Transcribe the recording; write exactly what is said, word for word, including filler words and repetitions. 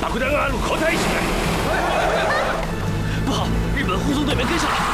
快跟暗路靠在一起！不好，日本护送队员跟上了。